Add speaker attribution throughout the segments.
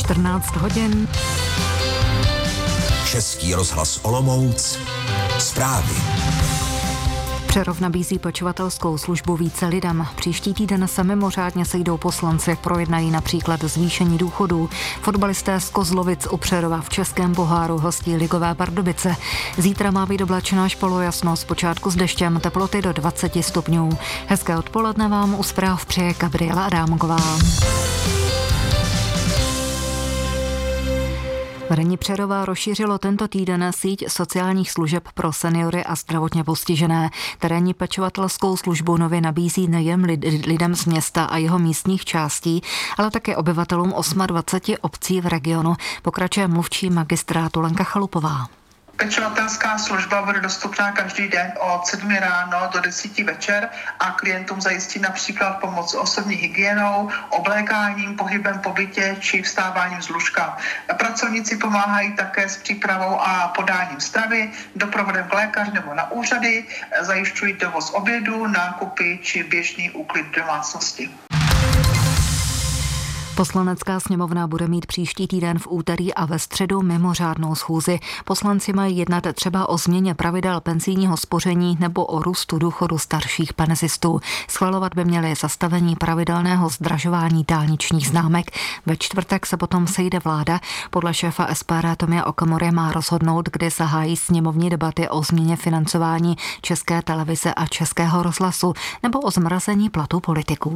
Speaker 1: 14 hodin.
Speaker 2: Český rozhlas Olomouc. Zprávy.
Speaker 1: Přerov nabízí pečovatelskou službu více lidem. Příští týden se mimořádně sejdou poslanci, projednají například zvýšení důchodů. Fotbalisté z Kozlovic u Přerova v Českém poháru hostí ligové Pardubice. Zítra má být oblačeno až polojasno, zpočátku s deštěm, teploty do 20 stupňů. Hezké odpoledne vám u zpráv přeje Gabriela Adámková. Vedení Přerova rozšířilo tento týden síť sociálních služeb pro seniory a zdravotně postižené. Terénní pečovatelskou službu nově nabízí nejen lidem z města a jeho místních částí, ale také obyvatelům 28 obcí v regionu, pokračuje mluvčí magistrátu Lenka Chalupová.
Speaker 3: Pečovatelská služba bude dostupná každý den od 7 ráno do 10 večer a klientům zajistí například pomoc osobní hygienou, oblékáním, pohybem po bytě či vstáváním z lůžka. Pracovníci pomáhají také s přípravou a podáním stravy, doprovodem k lékaři nebo na úřady, zajišťují dovoz obědů, nákupy či běžný úklid domácnosti.
Speaker 1: Poslanecká sněmovna bude mít příští týden v úterý a ve středu mimořádnou schůzi. Poslanci mají jednat třeba o změně pravidel penzijního spoření nebo o růstu důchodu starších penzistů. Schvalovat by měli zastavení pravidelného zdražování dálničních známek. Ve čtvrtek se potom sejde vláda. Podle šéfa SPD Tomia Okamury má rozhodnout, kdy zahájí sněmovní debaty o změně financování České televize a Českého rozhlasu nebo o zmrazení platů politiků.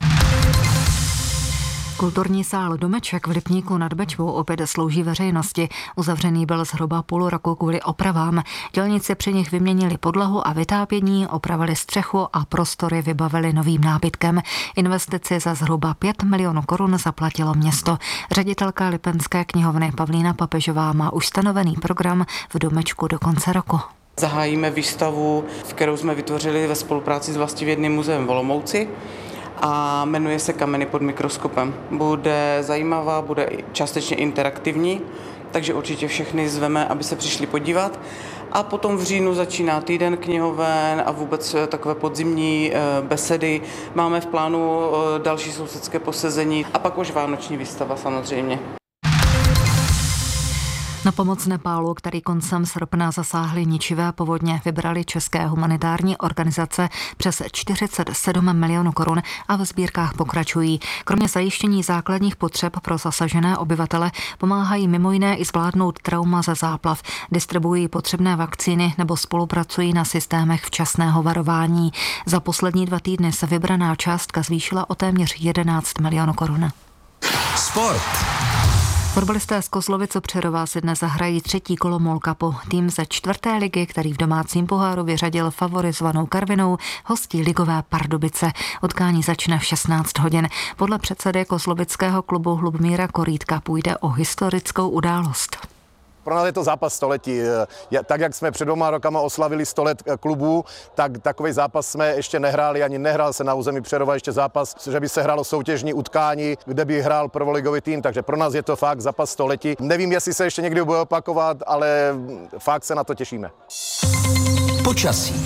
Speaker 1: Kulturní sál Domeček v Lipníku nad Bečvou opět slouží veřejnosti. Uzavřený byl zhruba půl roku kvůli opravám. Dělníci při nich vyměnili podlahu a vytápění, opravili střechu a prostory vybavili novým nábytkem. Investici za zhruba 5 milionů korun zaplatilo město. Ředitelka Lipenské knihovny Pavlína Papežová má už stanovený program v Domečku do konce roku.
Speaker 4: Zahájíme výstavu, kterou jsme vytvořili ve spolupráci s Vlastivědným muzeem v Olomouci. A jmenuje se Kameny pod mikroskopem. Bude zajímavá, bude částečně interaktivní, takže určitě všechny zveme, aby se přišli podívat. A potom v říjnu začíná týden knihoven a vůbec takové podzimní besedy. Máme v plánu další sousedské posezení a pak už vánoční výstava samozřejmě.
Speaker 1: Na pomoc Nepálu, který koncem srpna zasáhly ničivé povodně, vybrali české humanitární organizace přes 47 milionů korun a ve sbírkách pokračují. Kromě zajištění základních potřeb pro zasažené obyvatele pomáhají mimo jiné i zvládnout trauma ze záplav, distribuují potřebné vakcíny nebo spolupracují na systémech včasného varování. Za poslední 2 týdny se vybraná částka zvýšila o téměř 11 milionů korun.
Speaker 2: Sport.
Speaker 1: Fotbalisté z Kozlovic u Přerova si dnes zahrají 3. kolo MOL Cupu. Tým ze 4. ligy, který v domácím poháru vyřadil favorizovanou Karvinou, hostí ligové Pardubice. Utkání začne v 16 hodin. Podle předsedy kozlovického klubu Lubomíra Korítka půjde o historickou událost.
Speaker 5: Pro nás je to zápas století. Tak, jak jsme před 2 rokama oslavili 100 let klubu, tak takový zápas jsme ještě nehráli, ani nehrál se na území Přerova ještě zápas, že by se hrálo soutěžní utkání, kde by hrál prvoligový tým, takže pro nás je to fakt zápas století. Nevím, jestli se ještě někdy bude opakovat, ale fakt se na to těšíme.
Speaker 2: Počasí.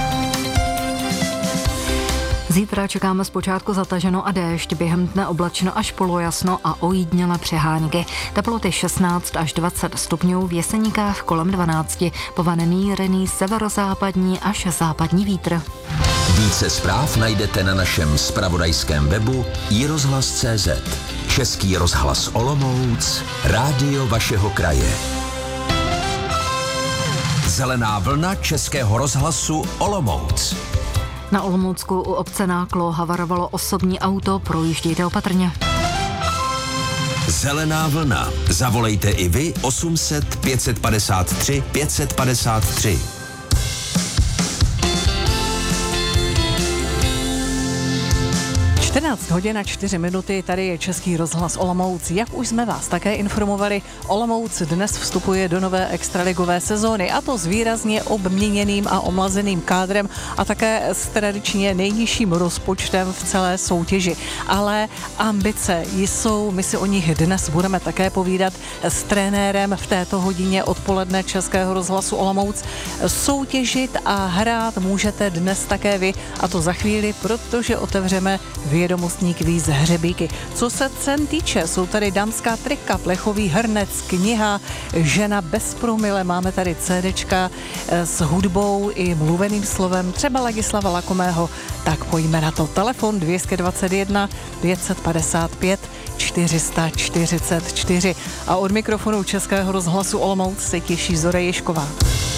Speaker 1: Zítra čekáme zpočátku zataženo a déšť, během dne oblačno až polojasno a ojídnělé přehánky. Teploty 16 až 20 stupňů, v Jeseníkách kolem 12, povanený rený severozápadní až západní vítr.
Speaker 2: Více zpráv najdete na našem zpravodajském webu iRozhlas.cz. Český rozhlas Olomouc, rádio vašeho kraje. Zelená vlna Českého rozhlasu Olomouc.
Speaker 1: Na Olomoucku u obce Náklo havarovalo osobní auto, projíždějte opatrně.
Speaker 2: Zelená vlna. Zavolejte i vy 800 553 553.
Speaker 6: 14 hodin a 4 minuty, tady je Český rozhlas Olomouc. Jak už jsme vás také informovali, Olomouc dnes vstupuje do nové extraligové sezóny, a to s výrazně obměněným a omlazeným kádrem a také s tradičně nejnižším rozpočtem v celé soutěži. Ale ambice jsou, my si o nich dnes budeme také povídat s trenérem v této hodině odpoledne Českého rozhlasu Olomouc. Soutěžit a hrát můžete dnes také vy, a to za chvíli, protože otevřeme vědomostní kvíz Hřebíky. Co se cen týče, jsou tady dámská trika, plechový hrnec, kniha Žena bez promile, máme tady CDčka s hudbou i mluveným slovem, třeba Ladislava Lakomého, tak pojďme na to. Telefon 221 555 444 a od mikrofonu Českého rozhlasu Olomouc se těší Zora Ježková.